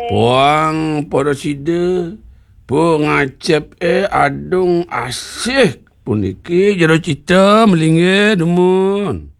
Puang pada sida. Pengacap adung asyik. Pun iki jero cerita melingin demun.